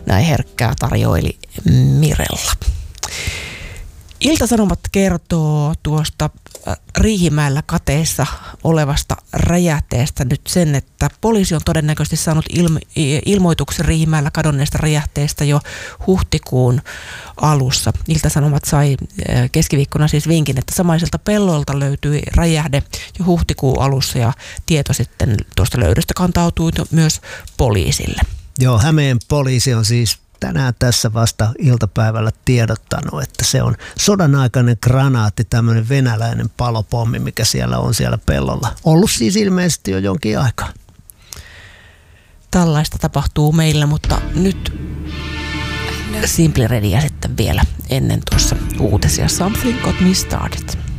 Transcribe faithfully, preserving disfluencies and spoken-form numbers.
näin herkkää tarjoili Mirella. Ilta-Sanomat kertoo tuosta Riihimäellä kateessa olevasta räjähteestä nyt sen, että poliisi on todennäköisesti saanut ilmo- ilmoituksen Riihimäellä kadonneesta räjähteestä jo huhtikuun alussa. Ilta-Sanomat sai keskiviikkona siis vinkin, että samaiselta pellolta löytyi räjähde jo huhtikuun alussa ja tieto sitten tuosta löydöstä kantautui myös poliisille. Joo, Hämeen poliisi on siis tänään tässä vasta iltapäivällä tiedottanut, että se on sodan aikainen granaatti, tämmöinen venäläinen palopommi, mikä siellä on siellä pellolla. Ollut siis ilmeisesti jo jonkin aikaa. Tällaista tapahtuu meillä, mutta nyt Simply Readyä sitten vielä ennen tuossa uutisia. Something Got Me Started.